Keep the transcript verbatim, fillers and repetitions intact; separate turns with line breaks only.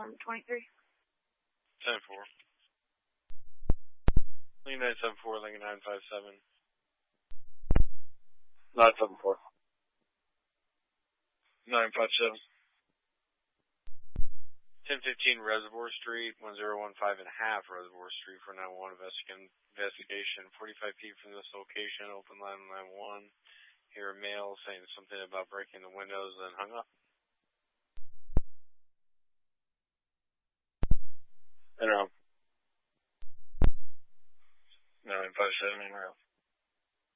number twenty-three.
ten four. Lincoln nine seven four, Lincoln nine five seven.
nine seven four.
nine five seven. ten fifteen Reservoir Street, one zero one five and a half Reservoir Street for nine one investigation. forty-five feet from this location, open line nine one. Hear a male saying something about breaking the windows, then hung up.
Interim.
nine five seven, interim.